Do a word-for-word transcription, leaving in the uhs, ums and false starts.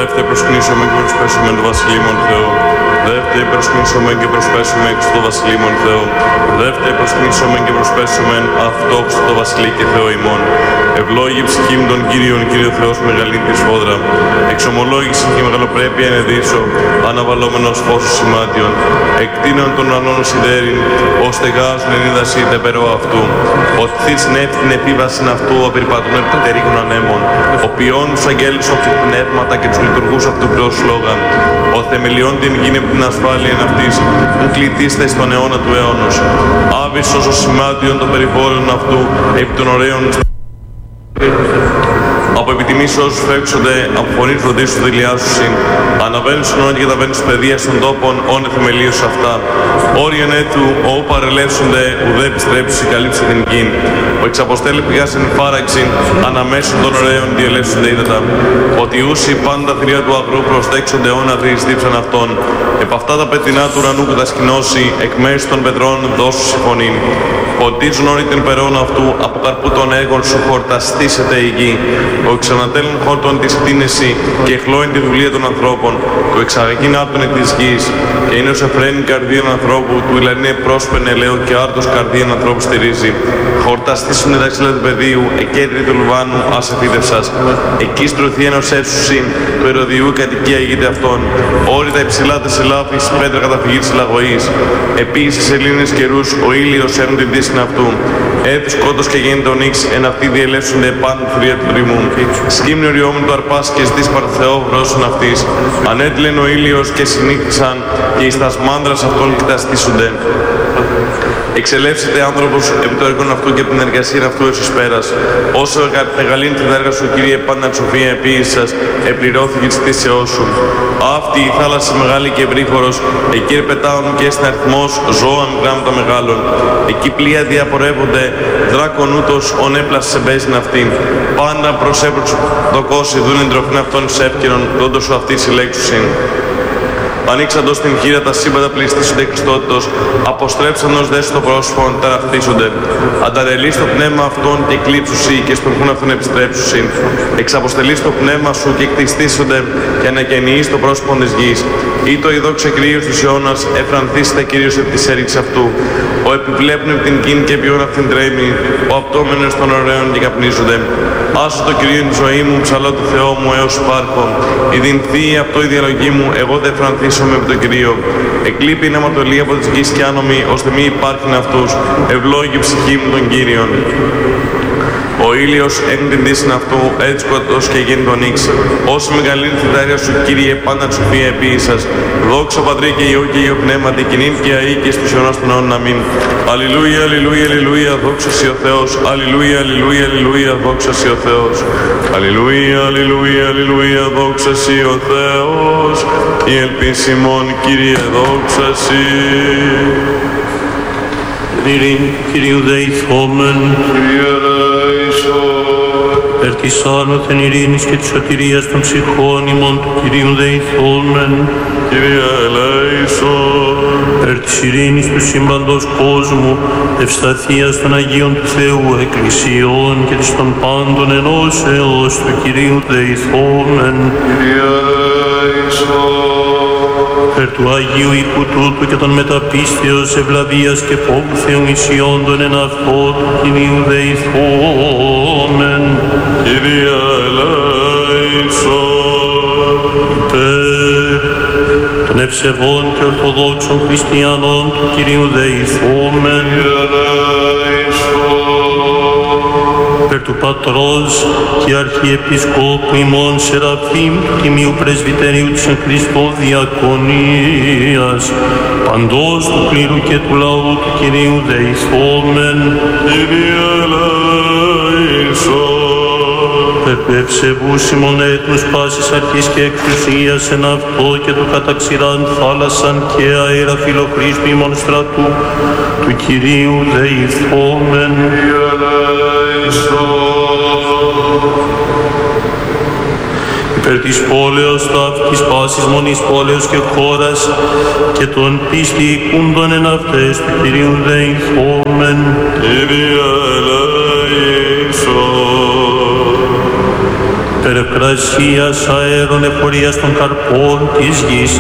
Δεύτε προσκυνήσομεν και προσπέσομεν το βασιλείμον Θεό. Δεύτε προσκυνήσομεν και προσπέσομεν στο βασιλείμον Θεό. Δεύτε προσκυνήσομεν και προσπέσομεν αυτό το βασιλεί και Θεό ημών. Ευλόγη ψυχή μου των Κύριων, Κύριο Θεός μεγαλύτερη τη σφόδρα. Εξομολόγηση και μεγαλοπρέπεια ενεδίσω, αναβαλόμενος φως σημάτιων. Εκτείνων των ουρανών σιδέριν, ώστε γάζουν εν είδαση τεπερό αυτού. Ότι θύσνευ την επίβαση αυτού, ο περιπατών επιτερίκων ανέμων. Ο ποιών τους αγγέλους αυτού πνεύματα και τους λειτουργούς αυτού πλώς λόγαν. Ο θεμελιών την γίνει από την ασφάλεια εν αυτής, που κλητήστε στον αιώνα του αιώνος. Άβυσσος ο σημάτιον των περιβόλων αυτού, επί των ωραίων από επιτιμήσεις όσους φεύξονται, από φωνή φροντίσου δηλιάσουσιν, αναβαίνουν στον όνοι και τα βαίνουν στις παιδείας των τόπων, όνε θεμελίους αυτά. Όριον έτου, όπου παρελεύσονται, ουδέ επιστρέψουσι, καλύψε την γην. Ο εξαποστέλει πηγάς εν φάραξιν, αναμέσων των ωραίων διελεύσονται είδατα. Ότι ούσοι πάντα θηρία του αγρού προστέξονται αιώνα διεστύψαν αυτών. Επ' αυτά τα πετεινά του ουρανού που τα σκηνώσει, εκ μέσου των πετρών δώσου συμφωνήν. Ποτίζουν όλοι την περών αυτού, από καρπού των έργων σου χορταστήσεται η γη. Ο εξανατέλων χόρτων της κτίνεση και εχλώην τη δουλεία των ανθρώπων, το εξαγαγήν άπτωνε της γης, και είναι ως εφραίνει καρδίαν ανθρώπου, του ηλανίε πρόσπαινε λέω και άρτος καρδίαν ανθρώπου στηρίζει. Χορταστήσουν τα ξύλα του πεδίου, εκέντρη του Λουβάνου, ας εφίδευσας. Εκεί στρωθεί ενός εύσουσιν, του ερωδιού η κατοικία ηγείται αυτών. Όρι τα υψηλά της ελάφης, πέτρα καταφυγή της λαγωής. Επίσης σε Ελλήνες καιρούς, ο ήλιος έρουν την δύση αυτού. Έθους κότος και γίνεται ο νύξ, εν αυτοί διελεύσονται πάνω θηρία του τριμού. Σκύμνη οριόμουν του αρπάς και ζητής παρθεό βρόσουν αυτής. Ανέτειλεν ο ήλιος και συνήθισαν και εις τας μάνδρας αυτών κοιταστήσονται. Εξελεύσετε άνθρωπος επί το έργο αυτού και από την εργασία αυτού έσως πέρας. Όσο μεγαλύνει την έργα σου, Κύριε, πάντα σοφία επίησης σας, επληρώθηκε της θύσεώς σου. Αυτή η θάλασσα μεγάλη και ευρύχωρος, εκεί ρεπετάουν και στην αριθμός ζώα με γράμματα μεγάλων. Εκεί πλοία διαπορεύονται, δράκον ούτως ον έπλασε σε μπέζιν αυτήν. Πάντα προς έπρος δοκώσει δουν την τροφήν αυτών ψεύκαιρων, δόντος σου αυτή συλλέξουσιν. Ανοίξαντος την χείρα τα σύμπαντα πληστήσονται Χριστότητος, αποστρέψαντος δε στο πρόσωπο ταραχτήσονται. Ανταρελείς το πνεύμα αυτών και κλείψουσι και στον χούν αυτόν επιστρέψουσι. Εξαποστελείς το πνεύμα σου και εκτιστήσονται και ανακαινιείς το πρόσωπο της γης. Ή το ειδόξε Κυρίως της αιώνας, εφρανθήσετε Κυρίως επί της έρηξης αυτού. Ο επιβλέπουν επί την κίνη και ποιόν αυτήν τρέμει, ο απτόμενος των ωραίων και καπνίζονται. Άσο το Κυρίο τη ζωή μου, ψαλώ του Θεό μου έως υπάρχω. Η δυνθή αυτό η διαλογή μου, εγώ δεν φρανθίσομαι με τον Κυρίο. Εκλείπει η ναματολή από τις γης και άνομοι, ώστε μη υπάρχουν αυτούς. Ευλόγη ψυχή μου των Κύριων. Ο ήλιος έχουν την δύση αυτού, έτσι κοντός και γίνει τον νύξ. Όσο μεγαλύνει την τάρια σου, Κύριε, πάντα τη σοφία επίησας. Δόξα Πατρί και Υιό και Υιό Πνεύματι, κοινήν και αή και στους αιώνας των αιώνων. Αμήν. Αλληλούια, αλληλούια, αλληλούια, δόξα σοι ο Θεός. Αλληλούια, αλληλούια, αλληλούια, δόξα σοι ο Θεός. Αλληλούια, αλληλούια, αλληλούια, δόξα σοι ο Θεός. Η ελπίσιμον, Κύριε, δόξα σοι. Ειρήνη Κυρίου δεηθόμεν. Κύριε Περ της άνωθεν ειρήνης και της σωτηρίας των ψυχών ημών του Κυρίου δεηθόμεν. Κύριε ελέησον. Περ της ειρήνης του σύμπαντος κόσμου, ευσταθίας των Αγίων του Θεού Εκκλησιών και της των πάντων ενώσεως του Κυρίου δεηθόμεν. Κύριε ελέησον. Περ του Αγίου οίκου τούτου και των μεταπίστεως ευλαβίας και φόβου Θεού ισιόντων εν αυτό του Κυρίου δεηθόμεν. Κύριε ελέησον. Περ των ευσεβών και ορθοδόξων χριστιανών του Κυρίου δεηθόμεν. Κύριε ελέησον. Περ του Πατρός και Αρχιεπισκόπου ημών Σεραφείμ του Τιμίου Πρεσβυτερίου της εν Χριστώ Διακονίας, παντός του κλήρου και του λαού του Κυρίου δεηθόμεν. Κύριε ελέησον. Περ του ευσεβούς ημών έθνους πάσης αρχής και εξουσίας εν αυτό και του καταξηράν θάλασσαν και αέρα φιλοχρήστου ημών στρατού του Κυρίου δεηθόμεν. Κύριε ελέησον. Υπέρ της πόλεως ταύτης πάσης μονής πόλεως και χώρας και των πίστη οικούντων εν αυτές του Κυρίου δεηθόμεν. Κύριε ελέησον. υπερευκρασίας αέρων εφορίας των καρπών της γης,